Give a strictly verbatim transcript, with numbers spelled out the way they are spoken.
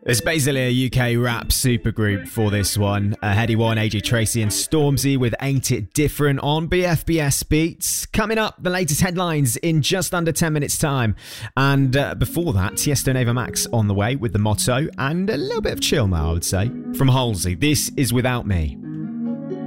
It's basically a U K rap supergroup for this one. Uh, Headie One, A J Tracey and Stormzy with Ain't It Different on B F B S Beats. Coming up, the latest headlines in just under ten minutes time. And uh, before that, Tiesto and Ava Max on the way with The Motto and a little bit of chill now, I would say. From Halsey, this is Without Me.